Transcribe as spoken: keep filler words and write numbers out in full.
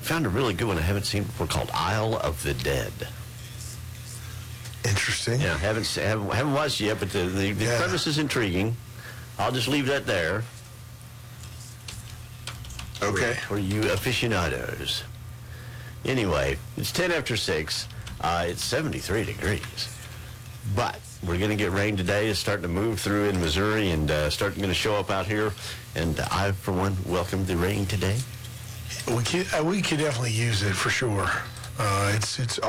Found a really good one I haven't seen before called Isle of the Dead. Interesting. Yeah, haven't se- haven't, haven't watched it yet, but the, the, the Yeah. premise is intriguing. I'll just leave that there Okay. for you aficionados. Anyway, it's ten after six. Uh, it's seventy-three degrees. But we're going to get rain today. It's starting to move through in Missouri and uh, starting going to show up out here. And I, for one, welcome the rain today. We could, uh, we could definitely use it for sure. Uh, it's it's